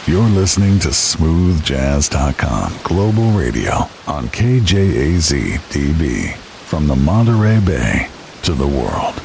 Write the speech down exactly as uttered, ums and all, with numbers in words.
You're listening to smooth jazz dot com Global Radio on K J A Z D B. From the Monterey Bay to the world.